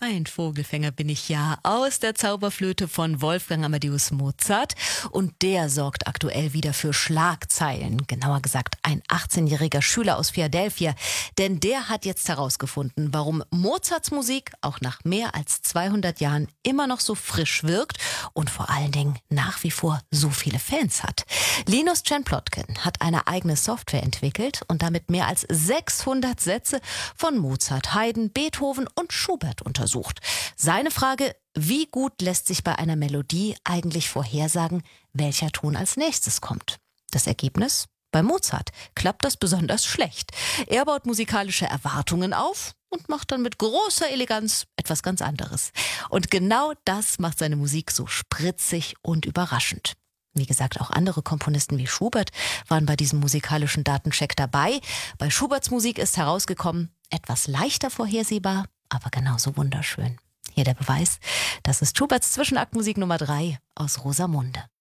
Ein Vogelfänger bin ich ja aus der Zauberflöte von Wolfgang Amadeus Mozart. Und der sorgt aktuell wieder für Schlagzeilen. Genauer gesagt ein 18-jähriger Schüler aus Philadelphia. Denn der hat jetzt herausgefunden, warum Mozarts Musik auch nach mehr als 200 Jahren immer noch so frisch wirkt und vor allen Dingen nach wie vor so viele Fans hat. Linus Chen-Plotkin hat eine eigene Software entwickelt und damit mehr als 600 Sätze von Mozart, Haydn, Beethoven und Schubert untersucht. Seine Frage: Wie gut lässt sich bei einer Melodie eigentlich vorhersagen, welcher Ton als nächstes kommt? Das Ergebnis? Bei Mozart klappt das besonders schlecht. Er baut musikalische Erwartungen auf und macht dann mit großer Eleganz etwas ganz anderes. Und genau das macht seine Musik so spritzig und überraschend. Wie gesagt, auch andere Komponisten wie Schubert waren bei diesem musikalischen Datencheck dabei. Bei Schuberts Musik ist herausgekommen, etwas leichter vorhersehbar, aber genauso wunderschön. Hier der Beweis, das ist Schuberts Zwischenaktmusik Nummer 3 aus Rosamunde.